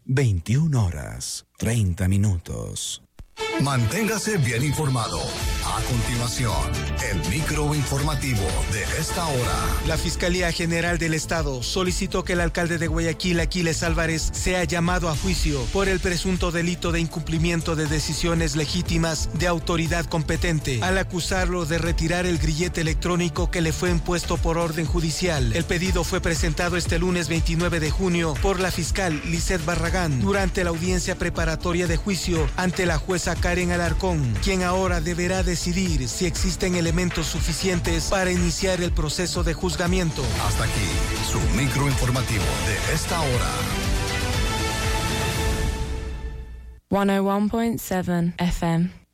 21:30. Manténgase bien informado. A continuación, el microinformativo de esta hora. La Fiscalía General del Estado solicitó que el alcalde de Guayaquil, Aquiles Álvarez, sea llamado a juicio por el presunto delito de incumplimiento de decisiones legítimas de autoridad competente, al acusarlo de retirar el grillete electrónico que le fue impuesto por orden judicial. El pedido fue presentado este lunes 29 de junio por la fiscal Lisset Barragán durante la audiencia preparatoria de juicio ante la jueza Karen Alarcón, quien ahora deberá decidir si existen elementos suficientes para iniciar el proceso de juzgamiento. Hasta aquí, su microinformativo de esta hora. 101.7 FM.